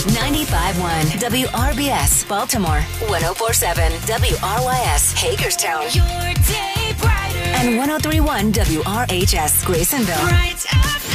95.1 WRBS Baltimore, 104.7 WRYS Hagerstown, Your day brighter. and 103.1 WRHS Graysonville. Bright